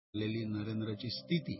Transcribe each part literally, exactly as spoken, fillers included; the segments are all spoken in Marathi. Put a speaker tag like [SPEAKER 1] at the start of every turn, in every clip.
[SPEAKER 1] झालेली नरेंद्रची स्थिती.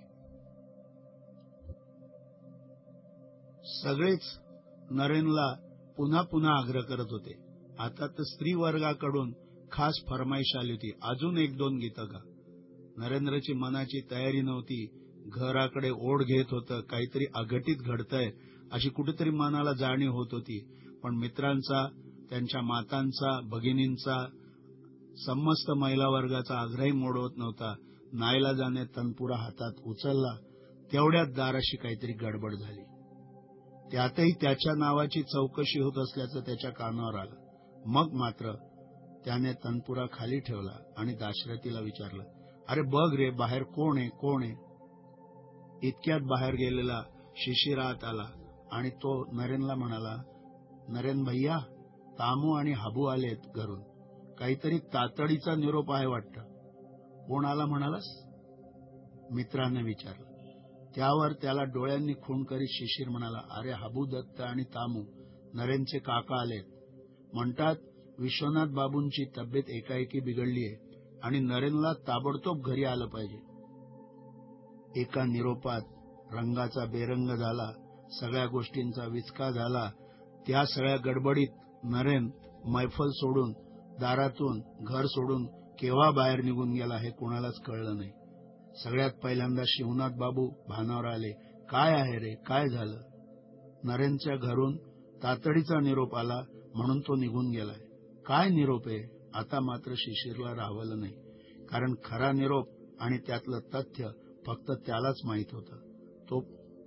[SPEAKER 1] सगळेच नरेनला पुन्हा पुन्हा आग्रह करत होते. आता तर स्त्री वर्गाकडून खास फरमाईश आली होती, अजून एक दोन गीतं गा. नरेंद्रची मनाची तयारी नव्हती. घराकडे ओढ घेत होतं, काहीतरी अघटित घडतंय अशी कुठेतरी मनाला जाणीव होत होती. पण मित्रांचा, त्यांच्या मातांचा, भगिनींचा, समस्त महिला वर्गाचा आग्रही मोडवत नव्हता. नाईलाजाने तनपुरा हातात उचलला. तेवढ्यात दाराशी काहीतरी गडबड झाली. त्यातही त्याच्या नावाची चौकशी होत असल्याचं त्याच्या कानावर आलं. मग मात्र त्याने तनपुरा खाली ठेवला आणि दाशरथीला विचारलं, अरे बघ रे, बाहेर कोण आहे कोण आहे. इतक्यात बाहेर गेलेला शिशिर आत आला आणि तो नरेनला म्हणाला, नरेन भैया, तामू आणि हाबू आलेत घरून. काहीतरी तातडीचा निरोप आहे वाटतं. कोण आला म्हणालास? मित्राने विचारलं. त्यावर त्याला डोळ्यांनी खून करीत शिशिर म्हणाला, अरे हाबू, दत्त आणि तामू, नरेनचे काका आलेत. म्हणतात विश्वनाथ बाबूंची तब्येत एकाएकी बिघडलीये आणि नरेनला ताबडतोब घरी आलं पाहिजे. एका निरोपात रंगाचा बेरंग झाला. सगळ्या गोष्टींचा विचका झाला. त्या सगळ्या गडबडीत नरेन मैफल सोडून, दारातून, घर सोडून केव्हा बाहेर निघून गेला हे कोणालाच कळलं नाही. सगळ्यात पहिल्यांदा शिवनाथ बाबू भानावर आले. काय आहे रे, काय झालं? नरेनच्या घरून तातडीचा निरोप आला म्हणून तो निघून गेलाय. काय निरोप आहे? आता मात्र शिशिरला राहवलं नाही, कारण खरा निरोप आणि त्यातलं तथ्य फक्त त्यालाच माहीत होतं. तो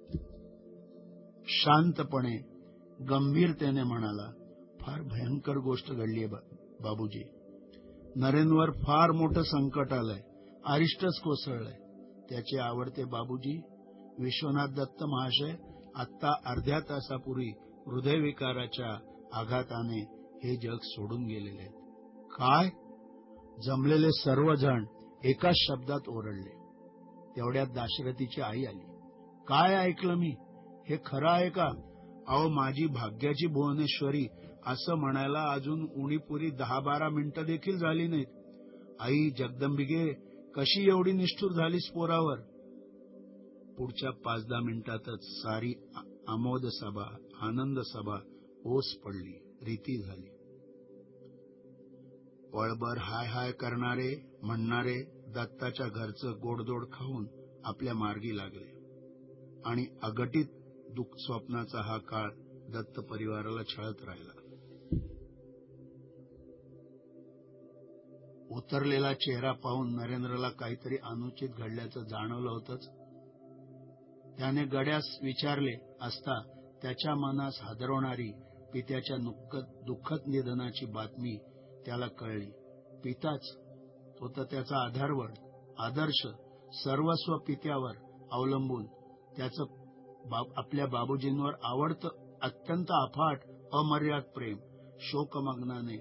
[SPEAKER 1] शांतपणे, गंभीरतेने म्हणाला, फार भयंकर गोष्ट घडलीय बा, बाबूजी. नरेनवर फार मोठं संकट आलंय. अरिष्टच कोसळलंय. त्याचे आवडते बाबूजी विश्वनाथ दत्त महाशय आत्ता अर्ध्या तासापूर्वी हृदयविकाराच्या आघाताने हे जग सोडून गेलेले आहेत. काय? जमलेले सर्वजण एकाच शब्दात ओरडले. तेवढ्यात दाशरथीची आई आली. काय ऐकलं मी? हे खरं आहे का? अहो, माझी भाग्याची भुवनेश्वरी असं म्हणायला अजून उणीपुरी दहा बारा मिनिटं देखील झाली नाहीत. आई जगदंबिके, कशी एवढी निष्ठूर झालीस पोरावर? पुढच्या पाच दहा मिनिटातच सारी आमोद सभा, आनंद सभा ओस पडली, रीती झाली. पळभर हाय हाय करणारे, म्हणणारे दत्ताच्या घरचं गोडधोड खाऊन आपल्या मार्गी लागले आणि अघटित दुःख स्वप्नाचा हा काळ दत्त परिवाराला छळत राहिला. उतरलेला चेहरा पाहून नरेंद्रला काहीतरी अनुचित घडल्याचं जाणवलं होतंच. त्याने गड्यास विचारले असता त्याच्या मनास हादरवणारी पित्याच्या दुःखद निधनाची बातमी त्याला कळली. पिताच, तो तर त्याचा आधारवड, आदर्श, सर्वस्व पित्यावर अवलंबून त्याचं बाब, आपल्या बाबूजींवर आवडतं अत्यंत अफाट अमर्याद प्रेम शोकमग्नाने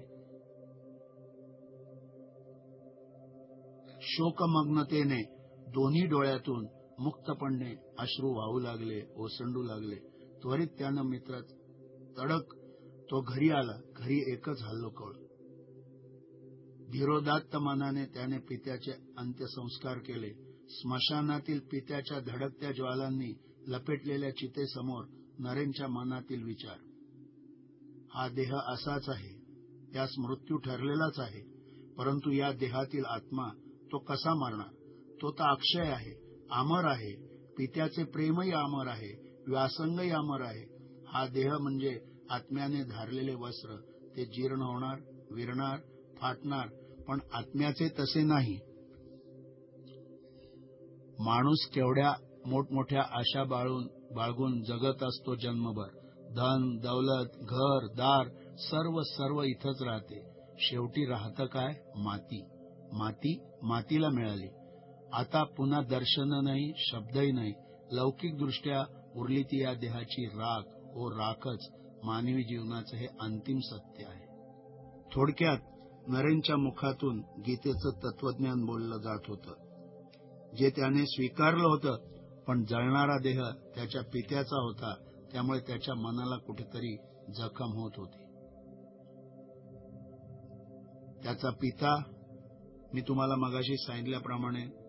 [SPEAKER 1] शोकमग्नतेने दोन्ही डोळ्यातून मुक्तपणे अश्रू वाहू लागले, ओसंडू लागले. त्वरित त्यानं मित्रात तडक तो घरी आला. घरी एकच हल्लोकळ. धीरोदात्त मनाने त्याने पित्याचे अंत्यसंस्कार केले. स्मशानातील पित्याच्या धडकत्या ज्वालांनी लपेटलेल्या चितेसमोर नरेनच्या मनातील विचार, हा देह असाच आहे, त्यास मृत्यू ठरलेलाच आहे, परंतु या देहातील आत्मा तो कसा मरणार? तो तर अक्षय आहे, अमर आहे. पित्याचे प्रेमही अमर आहे, व्यासंगही अमर आहे. हा देह म्हणजे आत्म्याने धारलेले वस्त्र, ते जीर्ण होणार, विरणार, फाटणार, पण आत्म्याचे तसे नाही. माणूस केवढ्या मोठमोठ्या आशा बाळून बाळगून जगत असतो जन्मभर. धन, दौलत, घर, दार, सर्व सर्व इथंच राहते. शेवटी राहतं काय? माती. माती मातीला मिळाली. आता पुन्हा दर्शन नाही, शब्दही नाही. लौकिक दृष्ट्या उरली ती या देहाची राख ओ राखच. मानवी जीवनाचं हे अंतिम सत्य आहे. थोडक्यात नरेनच्या मुखातून गीतेचं तत्वज्ञान बोललं जात होतं, जे त्याने स्वीकारलं होतं. पण जळणारा देह त्याच्या पित्याचा होता, त्यामुळे त्याच्या मनाला कुठेतरी जखम होत होती. त्याचा पिता, मी तुम्हाला मगाशी सांगितल्याप्रमाणे